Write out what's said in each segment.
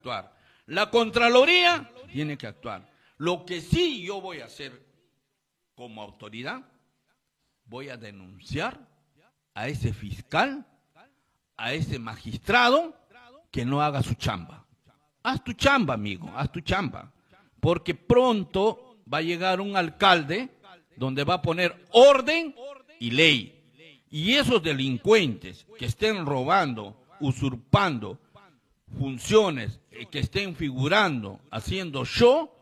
actuar. La Contraloría tiene que actuar. Lo que sí yo voy a hacer como autoridad, voy a denunciar a ese fiscal, a ese magistrado que no haga su chamba. Haz tu chamba, amigo, haz tu chamba. Porque pronto va a llegar un alcalde donde va a poner orden y ley. Y esos delincuentes que estén robando, usurpando funciones, que estén figurando, haciendo show,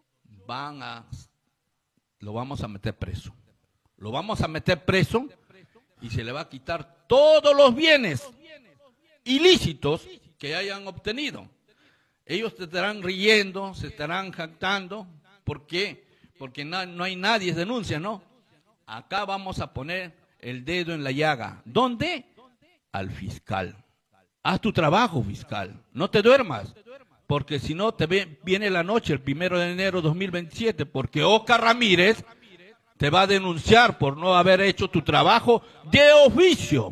lo vamos a meter preso. Lo vamos a meter preso y se le va a quitar todos los bienes ilícitos que hayan obtenido. Ellos te estarán riendo, se estarán jactando. ¿Por qué? Porque no hay nadie denuncia, ¿no? Acá vamos a poner el dedo en la llaga. ¿Dónde? Al fiscal. Haz tu trabajo, fiscal. No te duermas. Porque si no, viene la noche, el 1 de enero de 2027, porque Oscar Ramírez te va a denunciar por no haber hecho tu trabajo de oficio,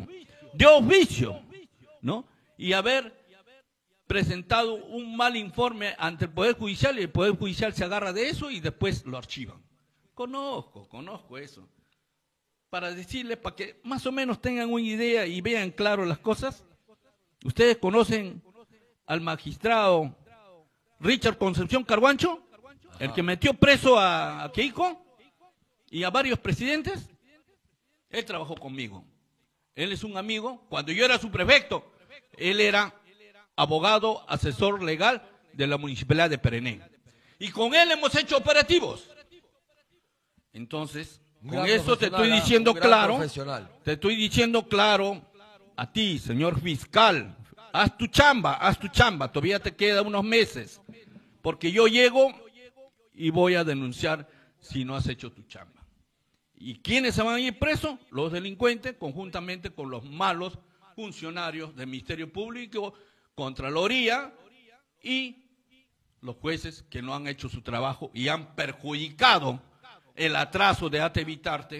¿no? Y haber presentado un mal informe ante el Poder Judicial, y el Poder Judicial se agarra de eso y después lo archivan. Conozco eso. Para decirles, para que más o menos tengan una idea y vean claro las cosas, ustedes conocen al magistrado Richard Concepción Carguancho, el que metió preso a Keiko y a varios presidentes. Él trabajó conmigo. Él es un amigo. Cuando yo era su prefecto, él era abogado, asesor legal de la Municipalidad de Perené. Y con él hemos hecho operativos. Entonces, con eso te estoy diciendo claro, a ti, señor fiscal, haz tu chamba, todavía te queda unos meses, porque yo llego y voy a denunciar si no has hecho tu chamba. ¿Y quiénes se van a ir presos? Los delincuentes, conjuntamente con los malos funcionarios del Ministerio Público, Contraloría y los jueces que no han hecho su trabajo y han perjudicado el atraso de Ate Bitarte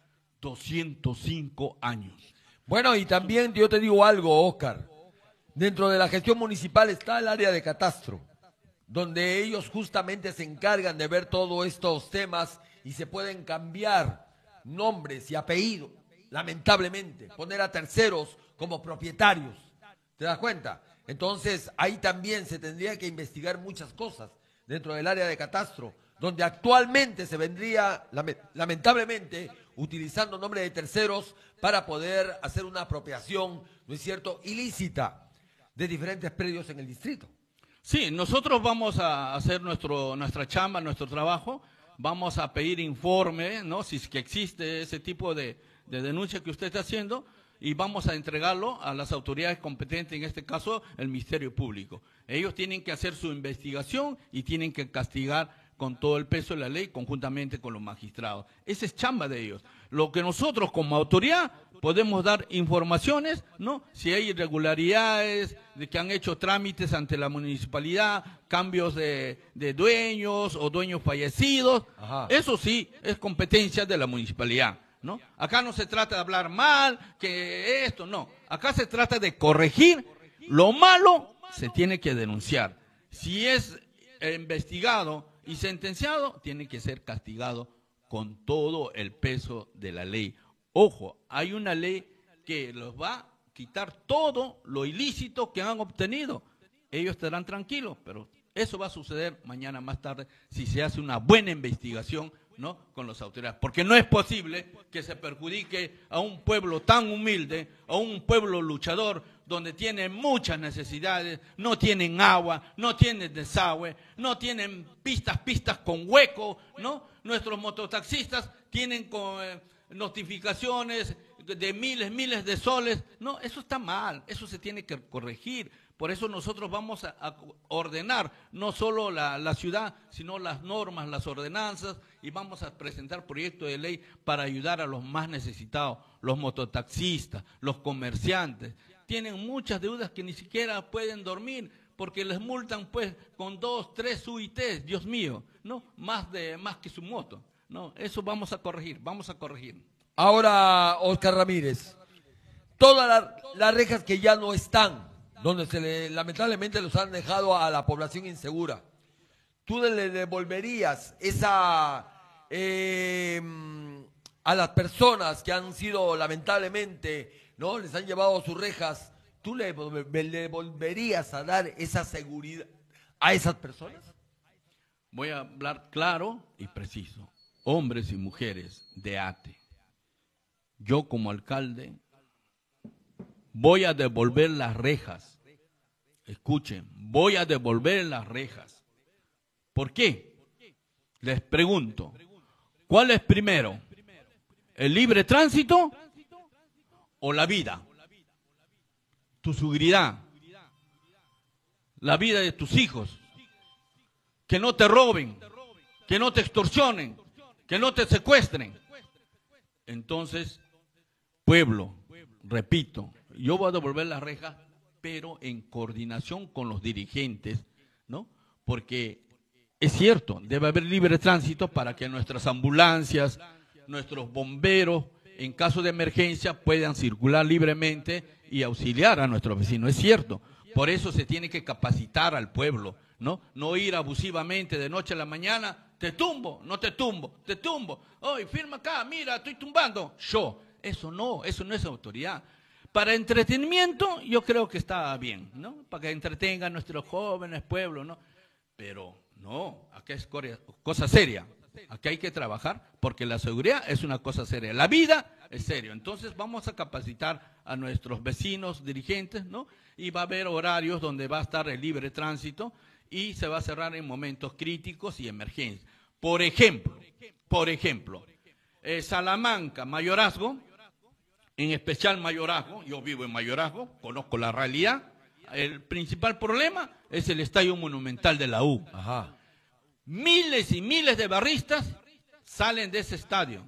205 años. Bueno, y también yo te digo algo, Oscar. Dentro de la gestión municipal está el área de catastro, donde ellos justamente se encargan de ver todos estos temas y se pueden cambiar nombres y apellidos, lamentablemente, poner a terceros como propietarios. ¿Te das cuenta? Entonces, ahí también se tendría que investigar muchas cosas dentro del área de catastro, donde actualmente se vendría, lamentablemente, utilizando nombre de terceros para poder hacer una apropiación, ¿no es cierto?, ilícita de diferentes predios en el distrito. Sí, nosotros vamos a hacer nuestra chamba, nuestro trabajo, vamos a pedir informe, ¿no?, si es que existe ese tipo de denuncia que usted está haciendo, y vamos a entregarlo a las autoridades competentes, en este caso el Ministerio Público. Ellos tienen que hacer su investigación y tienen que castigar con todo el peso de la ley, conjuntamente con los magistrados. Esa es chamba de ellos. Lo que nosotros como autoridad podemos dar informaciones, ¿no?, si hay irregularidades, de que han hecho trámites ante la municipalidad, cambios de dueños o dueños fallecidos. Ajá. Eso sí es competencia de la municipalidad, ¿no? Acá no se trata de hablar mal, que esto, no. Acá se trata de corregir. Lo malo se tiene que denunciar. Si es investigado y sentenciado, tiene que ser castigado con todo el peso de la ley. Ojo, hay una ley que los va a quitar todo lo ilícito que han obtenido. Ellos estarán tranquilos, pero eso va a suceder mañana más tarde si se hace una buena investigación, ¿no?, con las autoridades. Porque no es posible que se perjudique a un pueblo tan humilde, a un pueblo luchador, donde tienen muchas necesidades, no tienen agua, no tienen desagüe, no tienen pistas con hueco, ¿no? Nuestros mototaxistas tienen notificaciones de miles de soles. No, eso está mal, eso se tiene que corregir. Por eso nosotros vamos a ordenar no solo la ciudad, sino las normas, las ordenanzas, y vamos a presentar proyectos de ley para ayudar a los más necesitados, los mototaxistas, los comerciantes. Tienen muchas deudas que ni siquiera pueden dormir porque les multan pues con 2, 3 UITs, Dios mío, ¿no? Más que su moto, ¿no? Eso vamos a corregir. Ahora, Oscar Ramírez, todas las rejas que ya no están, donde lamentablemente los han dejado a la población insegura. ¿Tú le devolverías esa a las personas que han sido lamentablemente, ¿no? Les han llevado sus rejas? ¿Tú le volverías a dar esa seguridad a esas personas? Voy a hablar claro y preciso. Hombres y mujeres de ATE. Yo como alcalde voy a devolver las rejas. Escuchen, voy a devolver las rejas. ¿Por qué? Les pregunto, ¿cuál es primero? ¿El libre tránsito o la vida? Tu seguridad, la vida de tus hijos, que no te roben, que no te extorsionen, que no te secuestren. Entonces, pueblo, repito, yo voy a devolver las rejas, pero en coordinación con los dirigentes, ¿no? Porque es cierto, debe haber libre tránsito para que nuestras ambulancias, nuestros bomberos, en caso de emergencia, puedan circular libremente y auxiliar a nuestros vecinos. Es cierto, por eso se tiene que capacitar al pueblo, ¿no? No ir abusivamente de noche a la mañana, te tumbo, no te tumbo, te tumbo. Oye, firma acá, mira, estoy tumbando. Eso no es autoridad. Para entretenimiento, yo creo que está bien, ¿no? Para que entretengan a nuestros jóvenes, pueblos, ¿no? Pero no, acá es cosa seria. Aquí hay que trabajar porque la seguridad es una cosa seria. La vida es serio. Entonces vamos a capacitar a nuestros vecinos, dirigentes, ¿no? Y va a haber horarios donde va a estar el libre tránsito y se va a cerrar en momentos críticos y emergencias. Por ejemplo, Salamanca, Mayorazgo, en especial Mayorazgo, yo vivo en Mayorazgo, conozco la realidad. El principal problema es el Estadio Monumental de la U. Ajá. Miles y miles de barristas salen de ese estadio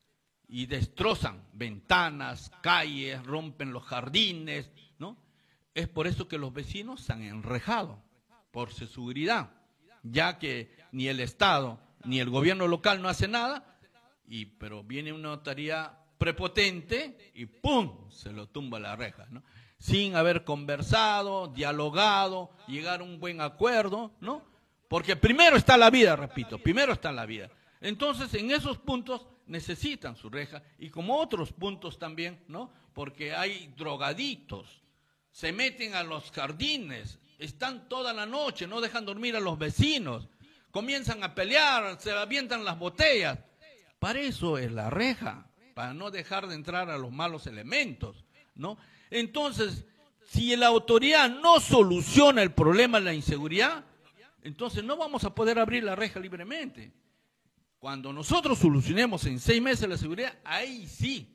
y destrozan ventanas, calles, rompen los jardines, ¿no? Es por eso que los vecinos se han enrejado, por su seguridad, ya que ni el Estado ni el gobierno local no hace nada, pero viene una notaría prepotente y ¡pum!, se lo tumba la reja, ¿no? Sin haber conversado, dialogado, llegar a un buen acuerdo, ¿no? Porque primero está la vida, repito, primero está la vida. Entonces, en esos puntos necesitan su reja y como otros puntos también, ¿no? Porque hay drogadictos, se meten a los jardines, están toda la noche, no dejan dormir a los vecinos, comienzan a pelear, se avientan las botellas. Para eso es la reja, para no dejar de entrar a los malos elementos, ¿no? Entonces, si la autoridad no soluciona el problema de la inseguridad, entonces no vamos a poder abrir la reja libremente. Cuando nosotros solucionemos en 6 meses la seguridad, ahí sí,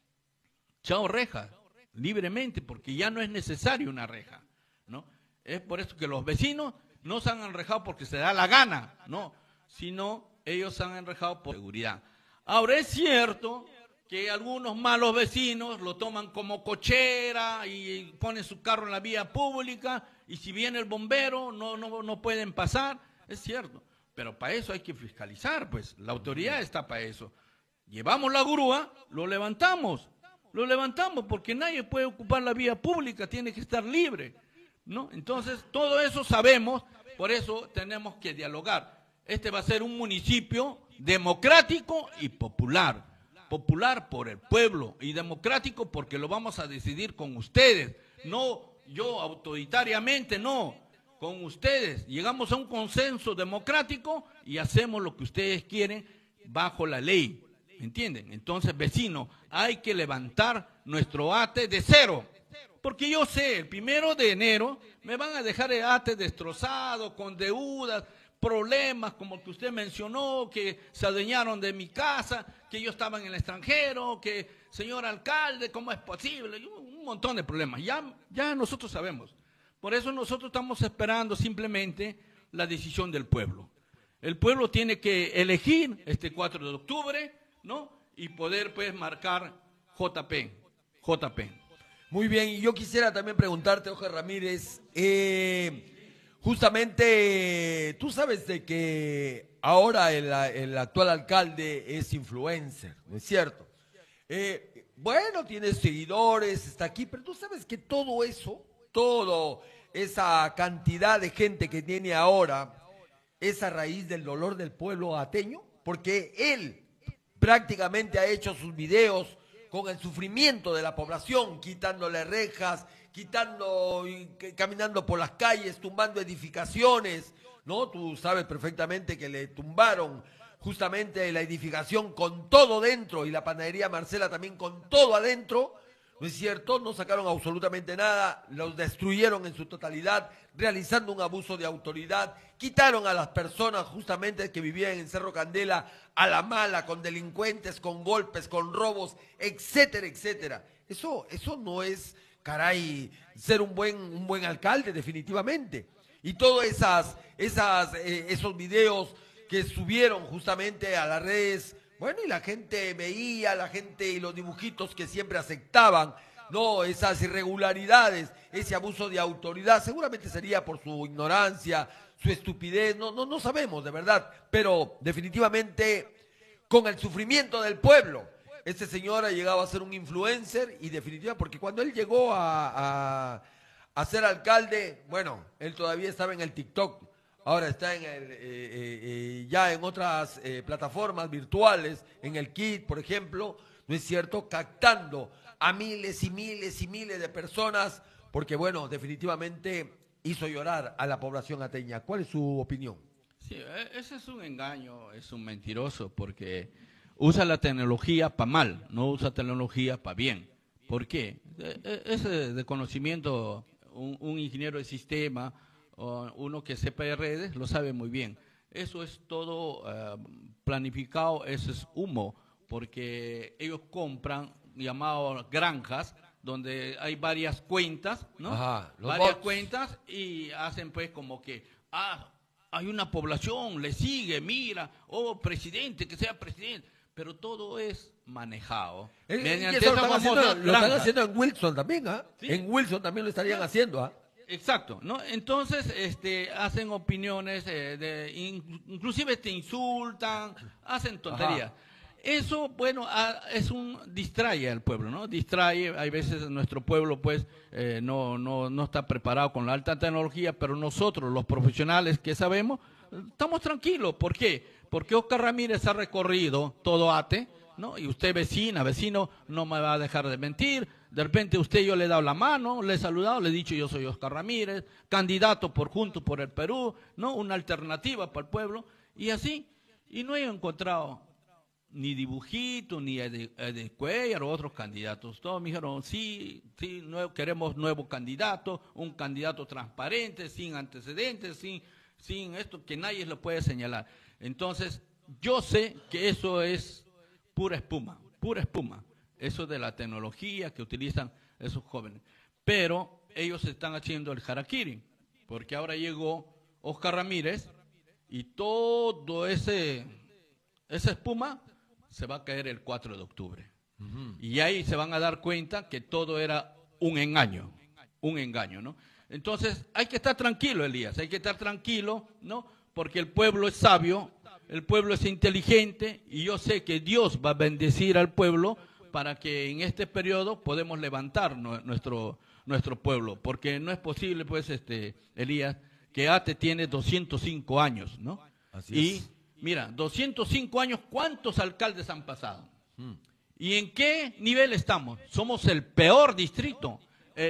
chao reja, libremente, porque ya no es necesario una reja, ¿no? Es por eso que los vecinos no se han enrejado porque se da la gana, no, sino ellos se han enrejado por seguridad. Ahora es cierto que algunos malos vecinos lo toman como cochera y ponen su carro en la vía pública y si viene el bombero no pueden pasar, es cierto, pero para eso hay que fiscalizar, pues la autoridad está para eso. Llevamos la grúa, lo levantamos porque nadie puede ocupar la vía pública, tiene que estar libre, ¿no? Entonces todo eso sabemos, por eso tenemos que dialogar. Este va a ser un municipio democrático y popular. Popular por el pueblo y democrático porque lo vamos a decidir con ustedes, no yo autoritariamente, no, con ustedes. Llegamos a un consenso democrático y hacemos lo que ustedes quieren bajo la ley, ¿entienden? Entonces, vecinos, hay que levantar nuestro ATE de cero, porque yo sé, el 1 de enero me van a dejar el ATE destrozado, con deudas, problemas como el que usted mencionó, que se adueñaron de mi casa, que yo estaba en el extranjero, que señor alcalde, ¿cómo es posible? Un montón de problemas, ya nosotros sabemos. Por eso nosotros estamos esperando simplemente la decisión del pueblo. El pueblo tiene que elegir este 4 de octubre, ¿no? Y poder pues marcar JP. Muy bien, y yo quisiera también preguntarte, Oscar Ramírez, justamente, tú sabes de que ahora el actual alcalde es influencer, ¿no es cierto? Bueno, tiene seguidores, está aquí, pero tú sabes que todo eso todo esa cantidad de gente que tiene ahora es a raíz del dolor del pueblo ateño? Porque él prácticamente ha hecho sus videos con el sufrimiento de la población, quitándole rejas, caminando por las calles, tumbando edificaciones, ¿no? Tú sabes perfectamente que le tumbaron justamente la edificación con todo dentro y la panadería Marcela también con todo adentro, ¿no es cierto? No sacaron absolutamente nada, los destruyeron en su totalidad, realizando un abuso de autoridad, quitaron a las personas justamente que vivían en Cerro Candela a la mala, con delincuentes, con golpes, con robos, etcétera, etcétera. Eso no es, caray, ser un buen alcalde, definitivamente. Y todos esos videos que subieron justamente a las redes, bueno, y la gente veía, la gente y los dibujitos que siempre aceptaban, no, esas irregularidades, ese abuso de autoridad, seguramente sería por su ignorancia, su estupidez, no sabemos de verdad, pero definitivamente con el sufrimiento del pueblo, este señor ha llegado a ser un influencer y definitivamente, porque cuando él llegó a ser alcalde, bueno, él todavía estaba en el TikTok. Ahora está ya en otras plataformas virtuales, en el Kit, por ejemplo, ¿no es cierto? Captando a miles y miles y miles de personas, porque bueno, definitivamente hizo llorar a la población ateña. ¿Cuál es su opinión? Sí, ese es un engaño, es un mentiroso, porque usa la tecnología para mal, no usa tecnología para bien. ¿Por qué? Es de conocimiento, un ingeniero de sistema, o uno que sepa de redes, lo sabe muy bien. Eso es todo planificado, eso es humo, porque ellos compran llamados granjas, donde hay varias cuentas, ¿no? Ajá, varias bots. cuentas y hacen pues como que, hay una población, le sigue, mira, presidente, que sea presidente, pero todo es manejado. Mediante lo están haciendo en Wilson también, ¿ah? ¿Sí? En Wilson también lo estarían haciendo, ¿ah? Exacto, ¿no? Entonces, hacen opiniones, inclusive te insultan, hacen tonterías. Ajá. Eso, bueno, distrae al pueblo, ¿no? Distrae, hay veces nuestro pueblo, pues, no está preparado con la alta tecnología, pero nosotros, los profesionales que sabemos, estamos tranquilos. ¿Por qué? Porque Oscar Ramírez ha recorrido todo ATE, ¿no? Y usted vecino, no me va a dejar de mentir. De repente yo le he dado la mano, le he saludado, le he dicho yo soy Oscar Ramírez, candidato por Juntos por el Perú, ¿no? Una alternativa para el pueblo, y así. Y no he encontrado ni Dibujito, ni Ede Cuellar o otros candidatos. Todos me dijeron, sí, queremos nuevo candidato, un candidato transparente, sin antecedentes, sin esto, que nadie lo puede señalar. Entonces, yo sé que eso es pura espuma. Eso de la tecnología que utilizan esos jóvenes. Pero ellos están haciendo el harakiri, porque ahora llegó Oscar Ramírez y todo esa espuma se va a caer el 4 de octubre. Y ahí se van a dar cuenta que todo era un engaño, ¿no? Entonces hay que estar tranquilo, Elías, hay que estar tranquilo, ¿no? Porque el pueblo es sabio, el pueblo es inteligente y yo sé que Dios va a bendecir al pueblo para que en este periodo podemos levantar nuestro pueblo, porque no es posible, pues, Elías, que ATE tiene 205 años, ¿no? Así es. Mira, 205 años, ¿cuántos alcaldes han pasado? ¿Y en qué nivel estamos? Somos el peor distrito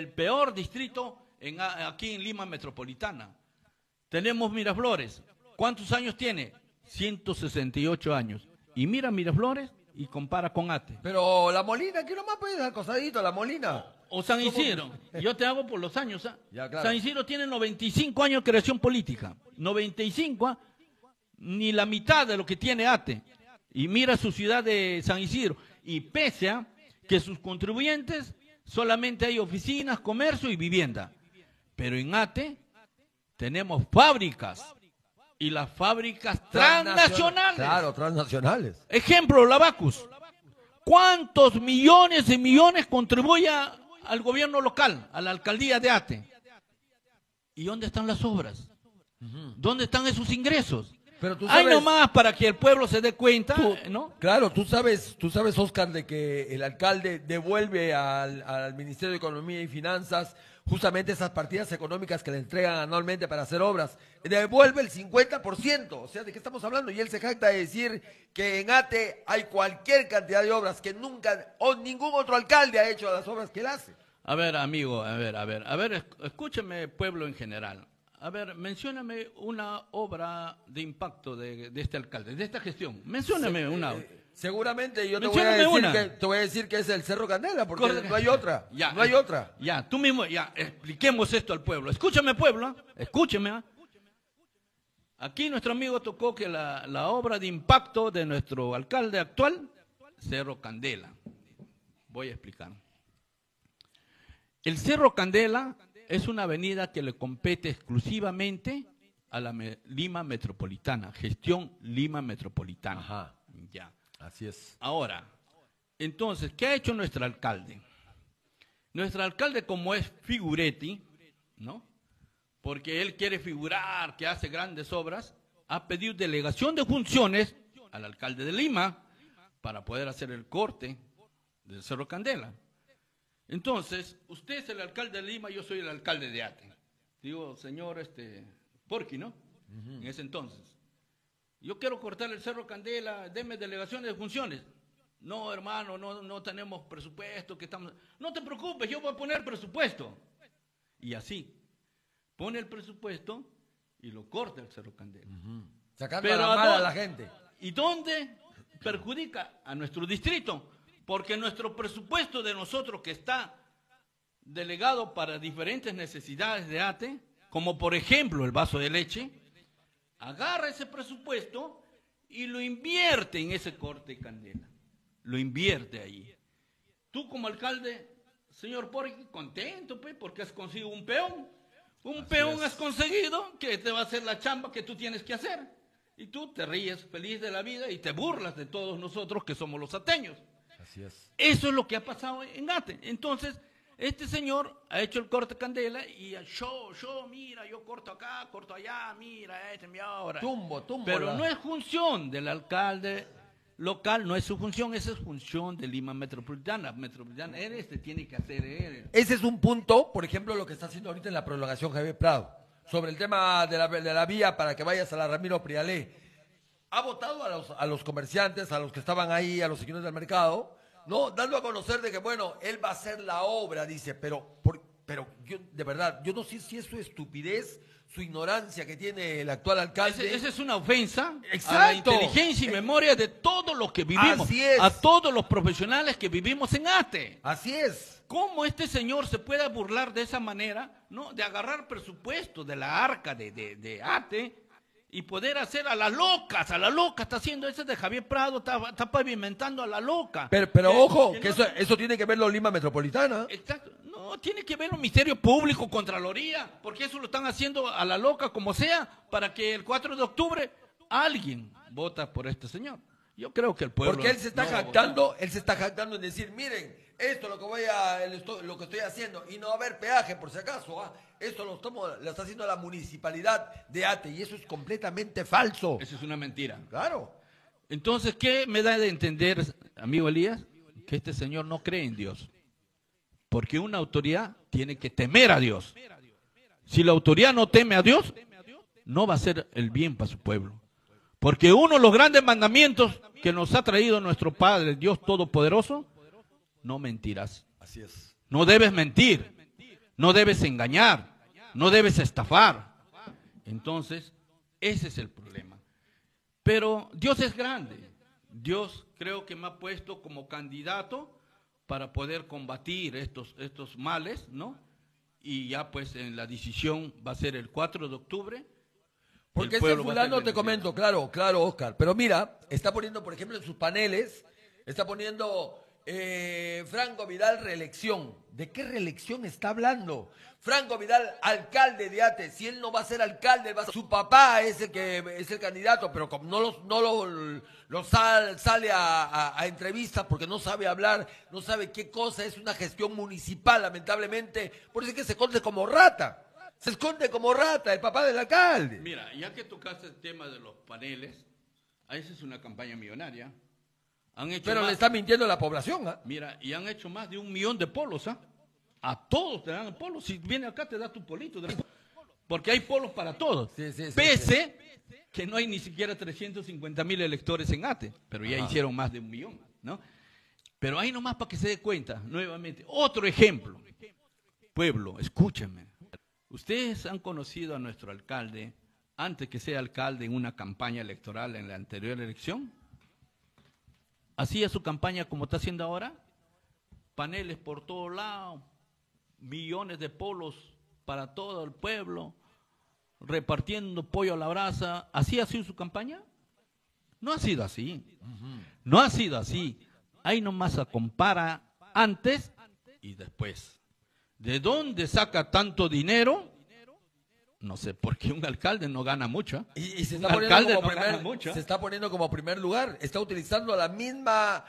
aquí en Lima Metropolitana. Tenemos Miraflores, ¿cuántos años tiene? 168 años. Y mira Miraflores y compara con ATE. Pero la Molina, ¿qué nomás puedes acosadito, la Molina? O San Isidro, yo te hago por los años, ¿ah? Ya, claro. San Isidro tiene 95 años de creación política, 95, ¿ah? Ni la mitad de lo que tiene ATE. Y mira su ciudad de San Isidro, y pese a que sus contribuyentes solamente hay oficinas, comercio y vivienda. Pero en ATE tenemos fábricas, y las fábricas transnacionales. Claro, transnacionales. Ejemplo, Lavacus. ¿Cuántos millones y millones contribuye al gobierno local, a la alcaldía de ATE? ¿Y dónde están las obras? ¿Dónde están esos ingresos? Pero tú Hay sabes, nomás para que el pueblo se dé cuenta, ¿no? Claro, tú sabes, Oscar, de que el alcalde devuelve al Ministerio de Economía y Finanzas justamente esas partidas económicas que le entregan anualmente para hacer obras, devuelve el 50%. O sea, ¿de qué estamos hablando? Y él se jacta de decir que en ATE hay cualquier cantidad de obras que nunca o ningún otro alcalde ha hecho las obras que él hace. A ver, amigo, a ver, escúcheme, pueblo en general. A ver, mencióname una obra de impacto de este alcalde, de esta gestión. Mencióname una. Seguramente yo te Mencióname una. te voy a decir que es el Cerro Candela, porque Correcto. no hay otra. Ya, no hay otra. Ya, tú mismo, ya, expliquemos esto al pueblo. Escúchame, pueblo, escúcheme. Aquí nuestro amigo tocó que la obra de impacto de nuestro alcalde actual, Cerro Candela. Voy a explicar. El Cerro Candela es una avenida que le compete exclusivamente a la Lima Metropolitana, gestión Lima Metropolitana. Ajá. Ya. Así es. Ahora, entonces, ¿qué ha hecho nuestro alcalde? Nuestro alcalde, como es figuretti, ¿no? Porque él quiere figurar, que hace grandes obras, ha pedido delegación de funciones al alcalde de Lima para poder hacer el corte del Cerro Candela. Entonces, usted es el alcalde de Lima, yo soy el alcalde de Ate. Digo, señor Porqui, ¿no? En ese entonces. Yo quiero cortar el Cerro Candela, deme delegación de funciones. No, hermano, no tenemos presupuesto, que estamos... No te preocupes, yo voy a poner presupuesto. Y así, pone el presupuesto y lo corta el Cerro Candela. Sacando a la mala a la gente. ¿Y dónde perjudica? A nuestro distrito. Porque nuestro presupuesto de nosotros que está delegado para diferentes necesidades de ATE, como por ejemplo el vaso de leche, agarra ese presupuesto y lo invierte en ese corte de candela. Lo invierte ahí. Tú como alcalde, señor Porqui, contento pues, porque has conseguido un peón. Un peón has conseguido que te va a hacer la chamba que tú tienes que hacer. Y tú te ríes feliz de la vida y te burlas de todos nosotros que somos los ateños. Así es. Eso es lo que ha pasado en ATE. Entonces, este señor ha hecho el corte candela y mira, yo corto acá, corto allá, mira, mi obra. Tumbo. Pero no es función del alcalde local, no es su función, esa es función de Lima Metropolitana. Él tiene que hacer él. Ese es un punto, por ejemplo, lo que está haciendo ahorita en la prolongación Javier Prado, sobre el tema de la vía para que vayas a la Ramiro Prialé. Ha votado a los comerciantes, a los que estaban ahí, a los señores del mercado, ¿no? Dando a conocer de que, bueno, él va a hacer la obra, dice, pero yo, de verdad, yo no sé si es su estupidez, su ignorancia que tiene el actual alcalde. Esa es una ofensa Exacto. a la inteligencia y memoria de todos los que vivimos, Así es. a todos los profesionales que vivimos en ATE. Así es. ¿Cómo este señor se puede burlar de esa manera, ¿no? De agarrar presupuesto de la arca de ATE y poder hacer a la loca está haciendo eso de Javier Prado, está pavimentando a la loca. Pero ojo, que no- eso tiene que verlo Lima Metropolitana. Exacto. No, tiene que ver el Ministerio Público, Contraloría, porque eso lo están haciendo a la loca como sea, para que el 4 de octubre alguien vota por este señor. Yo creo que el pueblo... Porque él se está no va a votar. jactando en decir, miren, esto es lo que estoy haciendo, y no va a haber peaje por si acaso, esto lo está haciendo la municipalidad de Ate, y eso es completamente falso. Eso es una mentira. Claro. Entonces, ¿qué me da de entender, amigo Elías? Que este señor no cree en Dios. Porque una autoridad tiene que temer a Dios. Si la autoridad no teme a Dios, no va a hacer el bien para su pueblo. Porque uno de los grandes mandamientos que nos ha traído nuestro Padre, Dios Todopoderoso, no mentirás. Así es. No debes mentir, no debes engañar, no debes estafar. Entonces, ese es el problema. Pero Dios es grande. Dios creo que me ha puesto como candidato para poder combatir estos males, ¿no? Y ya pues en la decisión va a ser el 4 de octubre. Porque El ese pueblo va a ser fulano, te bendecido. comento, claro, Oscar. Pero mira, está poniendo, por ejemplo, en sus paneles, está poniendo Franco Vidal reelección. ¿De qué reelección está hablando? Franco Vidal, alcalde de Ate. Si él no va a ser alcalde, su papá es el que es el candidato, pero como sale a entrevistas porque no sabe hablar, no sabe qué cosa es una gestión municipal, lamentablemente. Por eso es que se esconde como rata. Se esconde como rata el papá del alcalde. Mira, ya que tocaste el tema de los paneles, esa es una campaña millonaria. Han hecho Pero más, le está mintiendo a la población, ¿ah? mira, y han hecho más de 1 millón de polos, ¿ah? A todos te dan el polo. Si viene acá te da tu polito. Porque hay polos para todos. Pese que no hay ni siquiera 350.000 electores en ATE. Pero ya hicieron más de 1 millón, ¿no? Pero ahí nomás para que se dé cuenta, nuevamente. Otro ejemplo. Pueblo, escúchame. Ustedes han conocido a nuestro alcalde antes que sea alcalde en una campaña electoral en la anterior elección. Hacía su campaña como está haciendo ahora. Paneles por todos lados, millones de polos para todo el pueblo, repartiendo pollo a la brasa. ¿Así ha sido su campaña? No ha sido así. No ha sido así. Ahí nomás se compara antes y después. ¿De dónde saca tanto dinero? No sé, porque un alcalde no gana mucho. Y se está se está poniendo como primer lugar. Está utilizando la misma...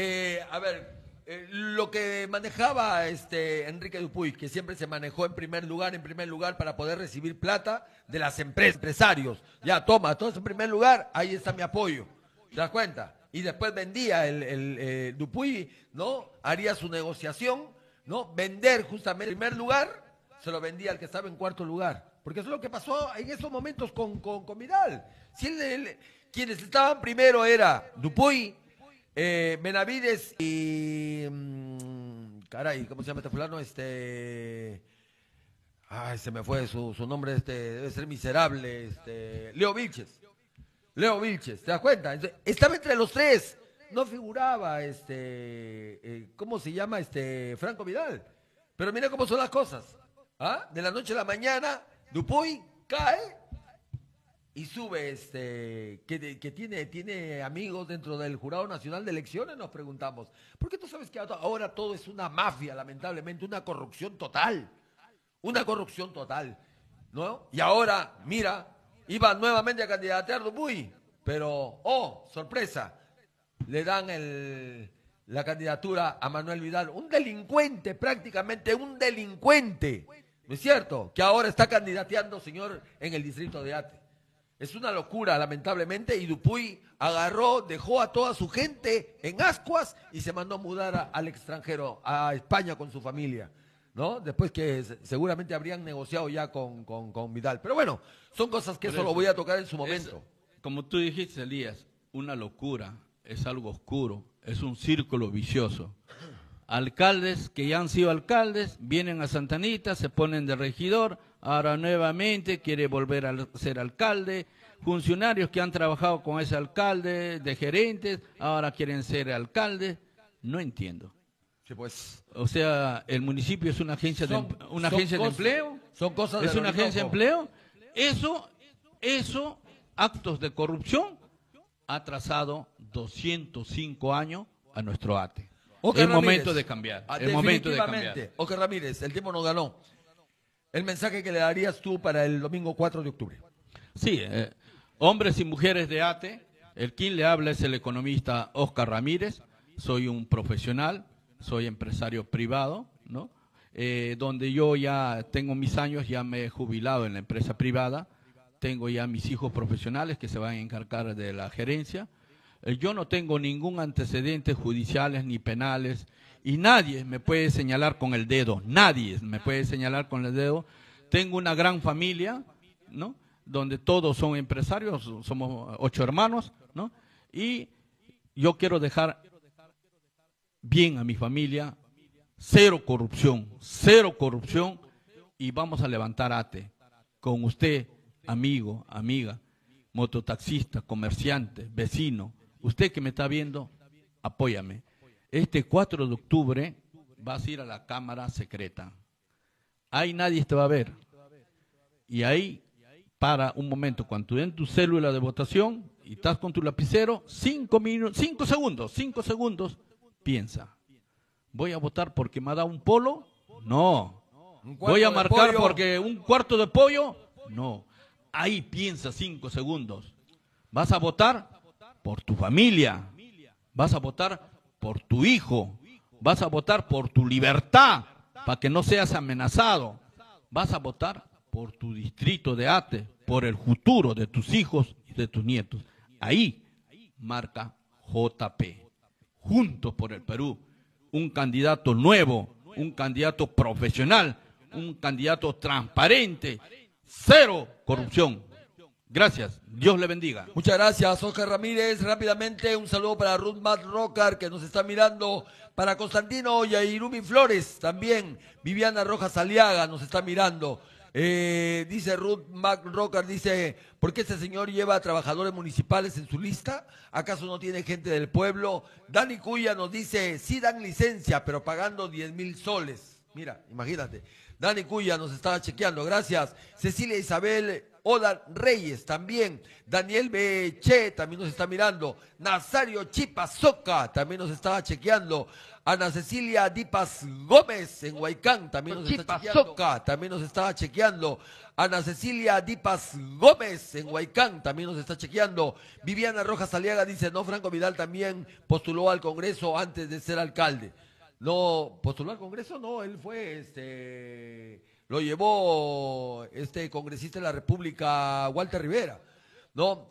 lo que manejaba Enrique Dupuy, que siempre se manejó en primer lugar para poder recibir plata de las empresarios. Ya, toma, todo en primer lugar, ahí está mi apoyo. ¿Te das cuenta? Y después vendía el Dupuy, ¿no? Haría su negociación, ¿no? Vender justamente en primer lugar, se lo vendía al que estaba en cuarto lugar. Porque eso es lo que pasó en esos momentos con Vidal. Si quienes estaban primero era Dupuy, Benavides y... caray, ¿cómo se llama este fulano? Ay, se me fue su nombre, debe ser miserable, Leo Vilches. Leo Vilches, ¿te das cuenta? Entonces, estaba entre los tres. No figuraba, ¿cómo se llama? Franco Vidal. Pero mira cómo son las cosas. ¿Ah? De la noche a la mañana, Dupuy cae y sube, que tiene amigos dentro del Jurado Nacional de Elecciones, nos preguntamos. Porque tú sabes que ahora todo es una mafia, lamentablemente, una corrupción total, ¿no? Y ahora, mira, iba nuevamente a candidatear Dupuy, pero, oh, sorpresa, le dan la candidatura a Manuel Vidal, un delincuente, prácticamente un delincuente, ¿no es cierto? Que ahora está candidateando, señor, en el distrito de Ate. Es una locura, lamentablemente, y Dupuy dejó a toda su gente en ascuas y se mandó a mudar al extranjero, a España con su familia, ¿no? Después que seguramente habrían negociado ya con Vidal. Pero bueno, son cosas que eso lo voy a tocar en su momento. Como tú dijiste, Elías, una locura, es algo oscuro, es un círculo vicioso. Alcaldes que ya han sido alcaldes, vienen a Santa Anita, se ponen de regidor, ahora nuevamente quiere volver a ser alcalde, funcionarios que han trabajado con ese alcalde, de gerentes, ahora quieren ser alcaldes, no entiendo. Sí, pues. O sea, el municipio es una agencia de empleo, son cosas es una agencia de empleo, eso, actos de corrupción, ha trazado 205 años a nuestro ATE. Es momento de cambiar. Es momento de cambiar. Oscar Ramírez, el tiempo nos ganó. El mensaje que le darías tú para el domingo 4 de octubre. Sí, hombres y mujeres de ATE, quien le habla es el economista Oscar Ramírez. Soy un profesional, soy empresario privado, ¿no? Donde yo ya tengo mis años, ya me he jubilado en la empresa privada. Tengo ya mis hijos profesionales que se van a encargar de la gerencia. Yo no tengo ningún antecedente judiciales ni penales y nadie me puede señalar con el dedo, Tengo una gran familia, ¿no? Donde todos son empresarios, somos 8 hermanos, ¿no? Y yo quiero dejar bien a mi familia, cero corrupción y vamos a levantar ATE con usted, amigo, amiga, mototaxista, comerciante, vecino. Usted que me está viendo, apóyame. Este 4 de octubre vas a ir a la Cámara Secreta. Ahí nadie te va a ver. Y ahí, para un momento, cuando tú den tu célula de votación y estás con tu lapicero, 5 segundos, piensa. ¿Voy a votar porque me ha dado un polo? No. ¿Voy a marcar porque un cuarto de pollo? No. Ahí piensa 5 segundos. ¿Vas a votar? Por tu familia, vas a votar por tu hijo, vas a votar por tu libertad, para que no seas amenazado, vas a votar por tu distrito de ATE, por el futuro de tus hijos y de tus nietos. Ahí marca JP, Juntos por el Perú, un candidato nuevo, un candidato profesional, un candidato transparente, cero corrupción. Gracias, Dios le bendiga. Muchas gracias, Oscar Ramírez. Rápidamente, un saludo para Ruth Matt Rocar, que nos está mirando, para Constantino Yairumi Flores, también, Viviana Rojas Aliaga nos está mirando. Dice Ruth Mac Rocar, dice, ¿por qué este señor lleva a trabajadores municipales en su lista? ¿Acaso no tiene gente del pueblo? Dani Cuya nos dice, sí dan licencia, pero pagando 10,000 soles. Mira, imagínate. Dani Cuya nos estaba chequeando, gracias. Cecilia Isabel Oda Reyes también. Daniel Beche también nos está mirando. Nazario Chipazoca también nos estaba chequeando. Ana Cecilia Dipas Gómez en Huaycán también nos está chequeando. También nos estaba chequeando. Ana Cecilia Dipas Gómez en Huaycán también nos está chequeando. Viviana Rojas Aliaga dice, no, Franco Vidal también postuló al Congreso antes de ser alcalde. No, postuló al Congreso, no, él fue, lo llevó este congresista de la República, Walter Rivera, ¿no?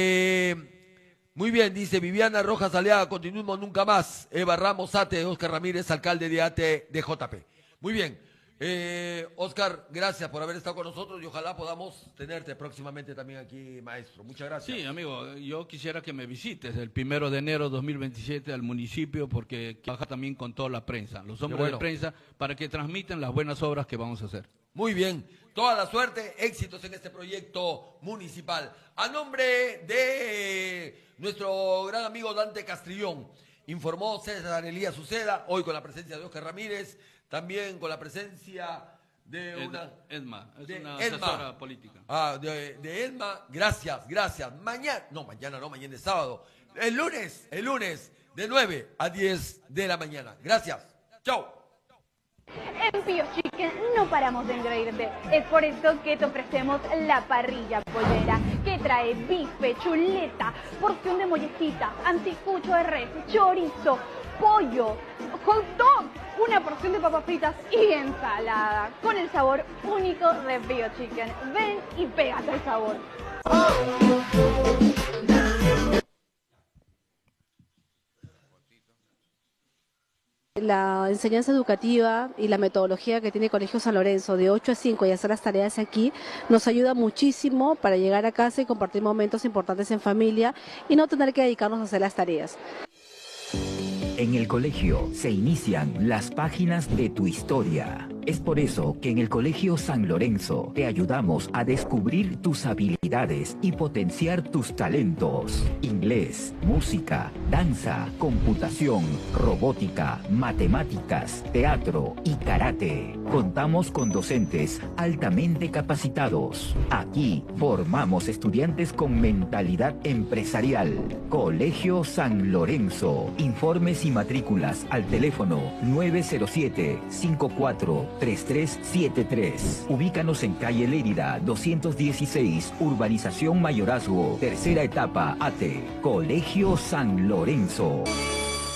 Muy bien, dice Viviana Rojas Aliaga, continuemos nunca más. Eva Ramos Ate, Oscar Ramírez, alcalde de ATE de JP. Muy bien, Oscar, gracias por haber estado con nosotros y ojalá podamos tenerte próximamente también aquí, maestro. Muchas gracias. Sí, amigo, yo quisiera que me visites el 1 de enero de 2027 al municipio porque trabaja también con toda la prensa, los hombres de prensa, para que transmitan las buenas obras que vamos a hacer. Muy bien, toda la suerte, éxitos en este proyecto municipal. A nombre de nuestro gran amigo Dante Castrillón, informó César Elías Uceda, hoy con la presencia de Oscar Ramírez, también con la presencia de una... Edma, es una asesora política. De Edma, gracias. Mañana es sábado. El lunes, de 9 a 10 de la mañana. Gracias. Chao. En Pío Chicken no paramos de engreírte. Es por eso que te ofrecemos la parrilla pollera, que trae bife, chuleta, porción de mollecita, anticucho de res, chorizo, pollo, hot dog, una porción de papas fritas y ensalada, con el sabor único de Pío Chicken. Ven y pégate el sabor. La enseñanza educativa y la metodología que tiene Colegio San Lorenzo de 8 a 5 y hacer las tareas aquí nos ayuda muchísimo para llegar a casa y compartir momentos importantes en familia y no tener que dedicarnos a hacer las tareas. En el colegio se inician las páginas de tu historia. Es por eso que en el Colegio San Lorenzo te ayudamos a descubrir tus habilidades y potenciar tus talentos. Inglés, música, danza, computación, robótica, matemáticas, teatro y karate. Contamos con docentes altamente capacitados. Aquí formamos estudiantes con mentalidad empresarial. Colegio San Lorenzo. Informes y matrículas al teléfono 907-543373. Ubícanos en calle Lérida 216, Urbanización Mayorazgo, tercera etapa ATE. Colegio San Lorenzo.